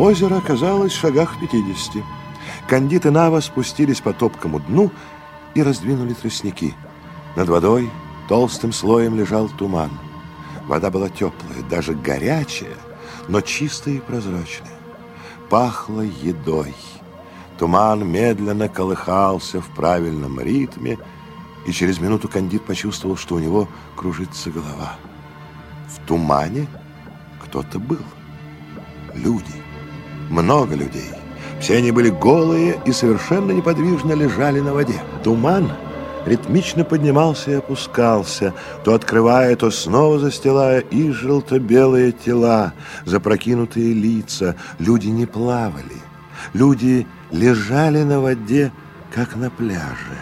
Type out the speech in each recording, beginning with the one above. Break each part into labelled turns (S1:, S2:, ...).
S1: Озеро оказалось в шагах 50. Кандид и Нава спустились по топкому дну и раздвинули тростники. Над водой толстым слоем лежал туман. Вода была теплая, даже горячая, но чистая и прозрачная. Пахло едой. Туман медленно колыхался в правильном ритме, и через минуту Кандид почувствовал, что у него кружится голова. В тумане кто-то был. Люди. Много людей. Все они были голые и совершенно неподвижно лежали на воде. Туман ритмично поднимался и опускался, то открывая, то снова застилая и желто-белые тела, запрокинутые лица. Люди не плавали. Люди лежали на воде, как на пляже.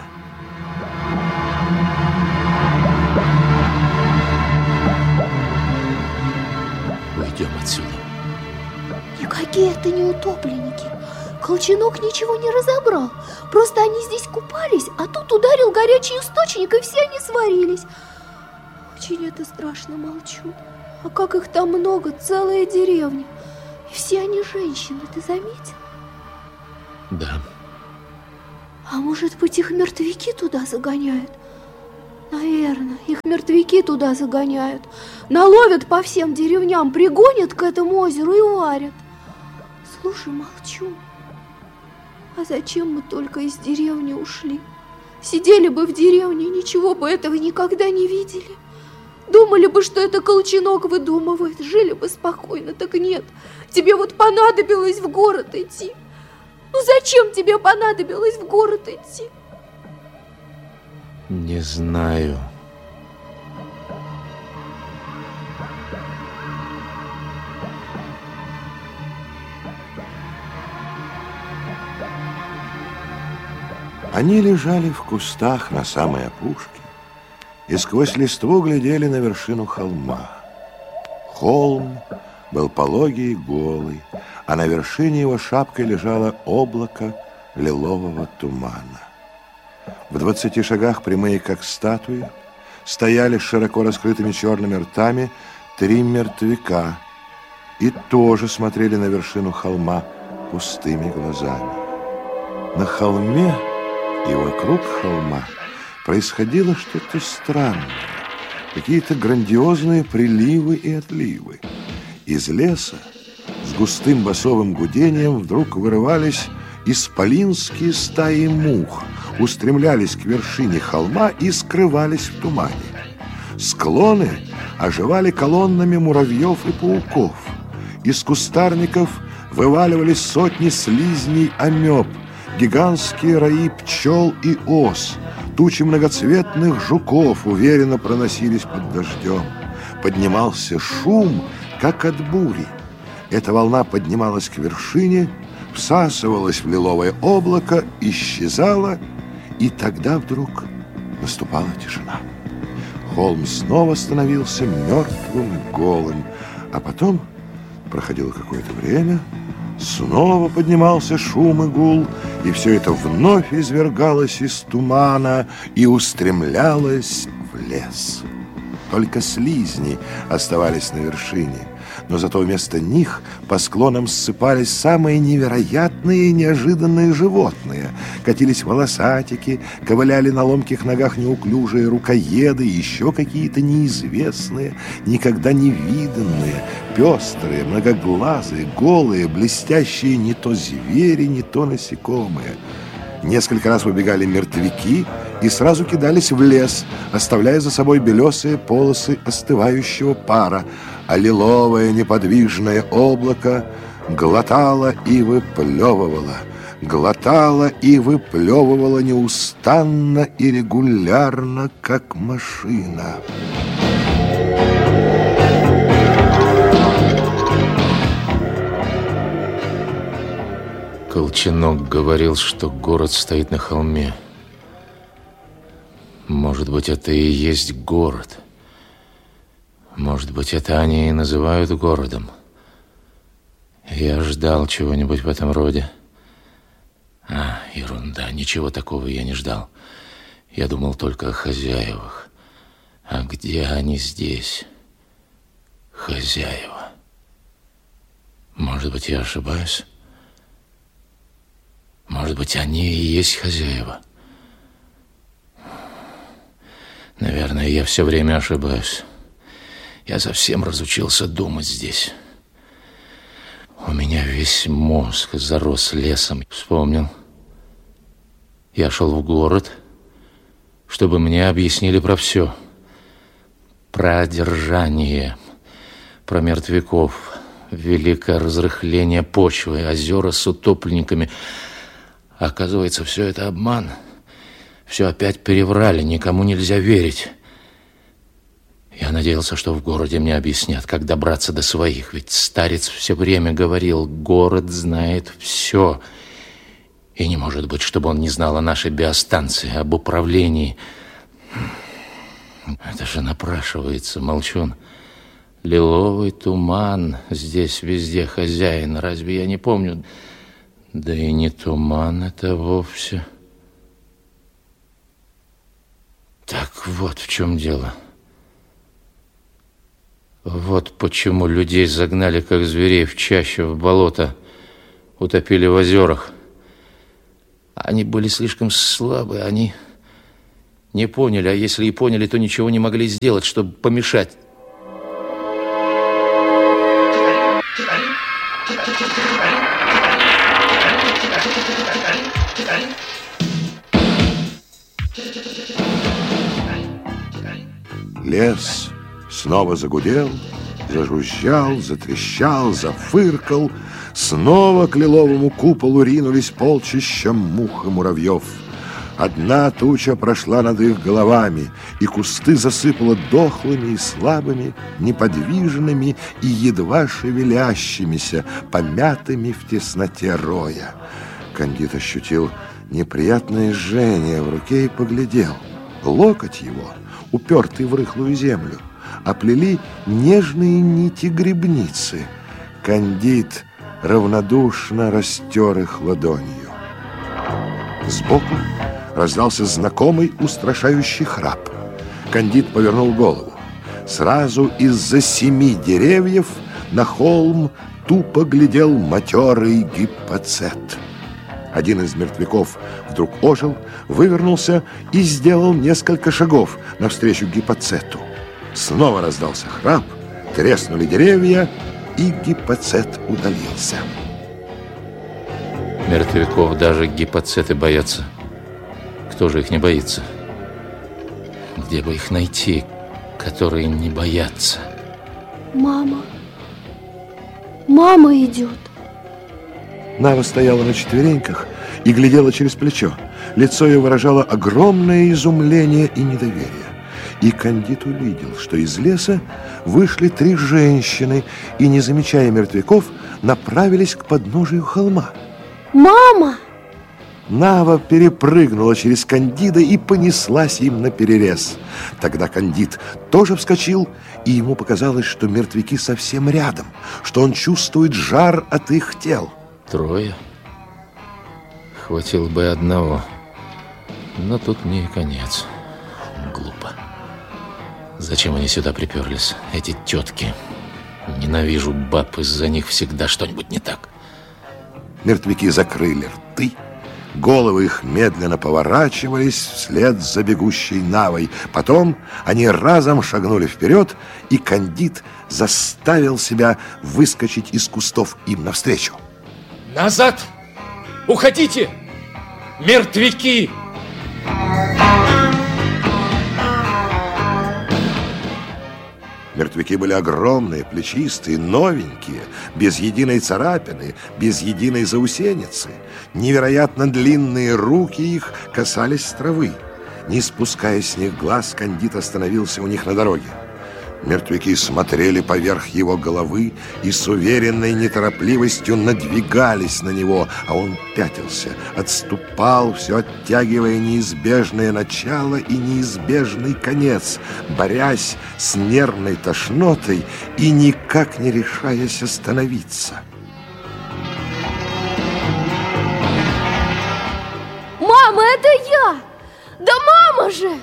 S2: Уйдем отсюда.
S3: Никакие это не утопленники. Колченок ничего не разобрал. Просто они здесь купались, а тут ударил горячий источник, и все они сварились. Очень это страшно, молчу. А как их там много, целая деревня. И все они женщины, ты заметил?
S2: Да.
S3: А может быть, их мертвяки туда загоняют? Наверное, их мертвяки туда загоняют. Наловят по всем деревням, пригонят к этому озеру и варят. Слушай, молчу. А зачем мы только из деревни ушли? Сидели бы в деревне, ничего бы этого никогда не видели. Думали бы, что это Колченок выдумывает, жили бы спокойно. Так нет, тебе вот понадобилось в город идти. Ну зачем тебе понадобилось в город идти?
S2: Не знаю.
S1: Они лежали в кустах на самой опушке и сквозь листву глядели на вершину холма. Холм был пологий и голый, а на вершине его шапкой лежало облако лилового тумана. В 20 шагах, прямые как статуи, стояли с широко раскрытыми черными ртами 3 мертвяка и тоже смотрели на вершину холма пустыми глазами. На холме и вокруг холма происходило что-то странное, какие-то грандиозные приливы и отливы. Из леса с густым басовым гудением вдруг вырывались исполинские стаи мух, устремлялись к вершине холма и скрывались в тумане. Склоны оживали колоннами муравьев и пауков. Из кустарников вываливались сотни слизней амеб, гигантские раи пчел и ос. Тучи многоцветных жуков уверенно проносились под дождем. Поднимался шум, как от бури. Эта волна поднималась к вершине, всасывалась в лиловое облако, исчезала, и тогда вдруг наступала тишина. Холм снова становился мертвым и голым, а потом проходило какое-то время, снова поднимался шум и гул, и все это вновь извергалось из тумана и устремлялось в лес. Только слизни оставались на вершине, но зато вместо них по склонам ссыпались самые невероятные и неожиданные животные. Катились волосатики, ковыляли на ломких ногах неуклюжие рукоеды и еще какие-то неизвестные, никогда не виданные, пестрые, многоглазые, голые, блестящие не то звери, не то насекомые. Несколько раз выбегали мертвяки и сразу кидались в лес, оставляя за собой белесые полосы остывающего пара, а лиловое неподвижное облако глотало и выплевывало, неустанно и регулярно, как машина.
S2: Колченок говорил, что город стоит на холме. Может быть, это и есть город. Может быть, это они и называют городом. Я ждал чего-нибудь в этом роде. Ерунда, ничего такого я не ждал. Я думал только о хозяевах. А где они здесь? Хозяева. Может быть, я ошибаюсь? Может быть, они и есть хозяева? Наверное, я все время ошибаюсь. Я совсем разучился думать здесь. У меня весь мозг зарос лесом. Вспомнил. Я шел в город, чтобы мне объяснили про все. Про одержание, про мертвяков, великое разрыхление почвы, озера с утопленниками. Оказывается, все это обман. Все опять переврали, никому нельзя верить. Я надеялся, что в городе мне объяснят, как добраться до своих. Ведь старец все время говорил, город знает все. И не может быть, чтобы он не знал о нашей биостанции, об управлении. Это же напрашивается, молчун. Лиловый туман, здесь везде хозяин. Разве я не помню? Да и не туман это вовсе. Так вот в чем дело. Вот почему людей загнали, как зверей, в чащу, в болото, утопили в озерах. Они были слишком слабы, они не поняли, а если и поняли, то ничего не могли сделать, чтобы помешать.
S1: Лес снова загудел, зажужжал, затрещал, зафыркал. Снова к лиловому куполу ринулись полчища мух и муравьев. Одна туча прошла над их головами, и кусты засыпала дохлыми и слабыми, неподвижными и едва шевелящимися, помятыми в тесноте роя. Кандид ощутил неприятное жжение в руке и поглядел. Локоть его, упертый в рыхлую землю, оплели нежные нити грибницы. Кандид равнодушно растер их ладонью. Сбоку раздался знакомый устрашающий храп. Кандид повернул голову. Сразу из-за 7 деревьев на холм тупо глядел матерый гиппоцет. Один из мертвяков вдруг ожил, вывернулся и сделал несколько шагов навстречу гиппоцету. Снова раздался храп, треснули деревья, и гиппоцет удалился.
S2: Мертвяков даже гиппоцеты боятся. Кто же их не боится? Где бы их найти, которые не боятся?
S3: Мама. Мама идет.
S1: Нава стояла на четвереньках и глядела через плечо. Лицо ее выражало огромное изумление и недоверие. И Кандид увидел, что из леса вышли 3 женщины и, не замечая мертвяков, направились к подножию холма.
S3: Мама!
S1: Нава перепрыгнула через Кандида и понеслась им наперерез. Тогда Кандид тоже вскочил, и ему показалось, что мертвяки совсем рядом, что он чувствует жар от их тел.
S2: 3? Хватило бы одного. Но тут мне и конец. Глупо. Зачем они сюда приперлись, эти тетки? Ненавижу баб, из-за них всегда что-нибудь не так.
S1: Мертвяки закрыли рты, головы их медленно поворачивались вслед за бегущей Навой. Потом они разом шагнули вперед, и Кандид заставил себя выскочить из кустов им навстречу.
S4: Назад! Уходите! Мертвяки!
S1: Мертвяки были огромные, плечистые, новенькие, без единой царапины, без единой заусеницы. Невероятно длинные руки их касались травы. Не спуская с них глаз, Кандид остановился у них на дороге. Мертвяки смотрели поверх его головы и с уверенной неторопливостью надвигались на него, а он пятился, отступал, все оттягивая неизбежное начало и неизбежный конец, борясь с нервной тошнотой и никак не решаясь остановиться.
S3: Мама, это я! Да мама же!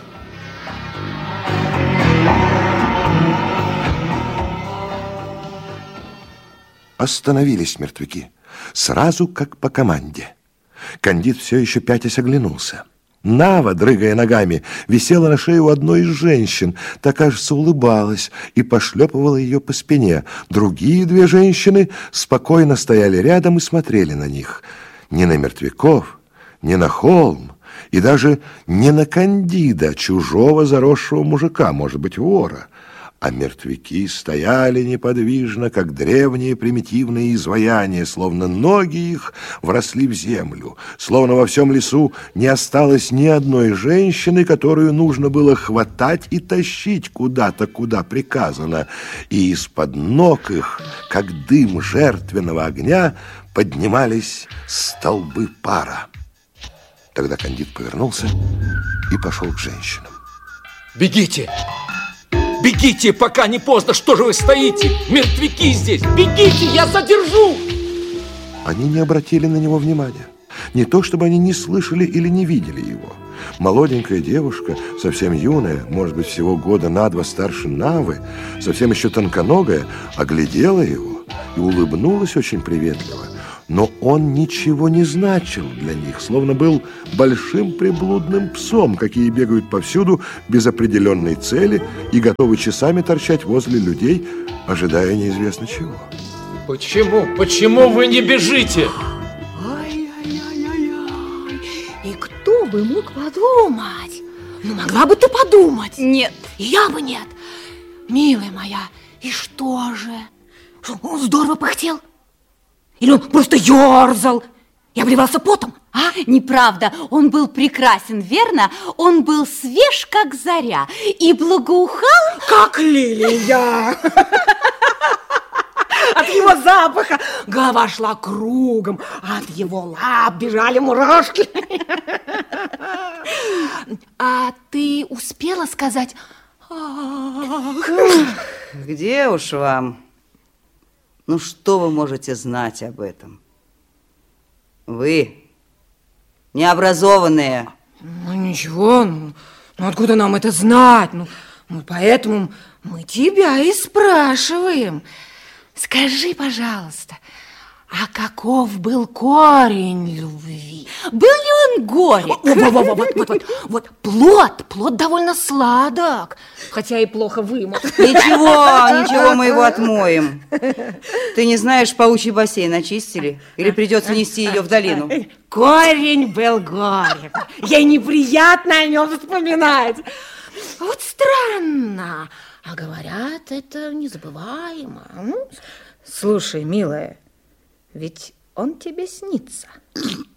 S1: остановились мертвяки, сразу как по команде. Кандид все еще пятясь оглянулся. Нава, дрыгая ногами, висела на шее у одной из женщин. Та, кажется, улыбалась и пошлепывала ее по спине. Другие две женщины спокойно стояли рядом и смотрели на них. Не на мертвяков, не на холм, и даже не на Кандида, чужого заросшего мужика, может быть, вора. А мертвяки стояли неподвижно, как древние примитивные изваяния, словно ноги их вросли в землю, словно во всем лесу не осталось ни одной женщины, которую нужно было хватать и тащить куда-то, куда приказано. И из-под ног их, как дым жертвенного огня, поднимались столбы пара. Тогда Кандид повернулся и пошел к женщинам.
S4: Бегите! Бегите, пока не поздно! Что же вы стоите? Мертвяки здесь! Бегите, я задержу!
S1: Они не обратили на него внимания. Не то, чтобы они не слышали или не видели его. Молоденькая девушка, совсем юная, может быть, всего года на 2 старше Навы, совсем еще тонконогая, оглядела его и улыбнулась очень приветливо. Но он ничего не значил для них, словно был большим приблудным псом, какие бегают повсюду без определенной цели и готовы часами торчать возле людей, ожидая неизвестно чего.
S4: Почему? Почему вы не бежите?
S5: Ай-яй-яй-яй-яй. И кто бы мог подумать? Ну, могла бы ты подумать.
S3: Нет.
S5: И я бы нет. Милая моя, и что же? Что, он здорово пыхтел? Или он просто ерзал и обливался потом, а?
S6: Неправда, он был прекрасен, верно? Он был свеж, как заря, и благоухал...
S5: Как лилия! От его запаха голова шла кругом, а от его лап бежали мурашки. А ты успела сказать...
S7: Где уж вам? Ну, что вы можете знать об этом? Вы, необразованные.
S5: Ну, ничего, ну откуда нам это знать? Ну, поэтому мы тебя и спрашиваем. Скажи, пожалуйста, а каков был корень любви?
S6: Был ли он горек?
S5: Вот, плод довольно сладок, хотя и плохо вымыт.
S7: Ничего, мы его отмоем. Ты не знаешь, паучий бассейн очистили? Или придется нести ее в долину?
S5: Корень был горек. Ей неприятно о нем вспоминать. Вот странно. А говорят, это незабываемо. Слушай, милая, ведь он тебе снится.